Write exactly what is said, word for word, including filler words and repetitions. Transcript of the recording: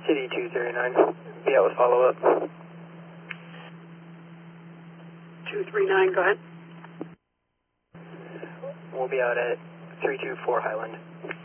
City two thirty-nine. Be out with follow-up. two three nine, go ahead. We'll be out at three two four Highland.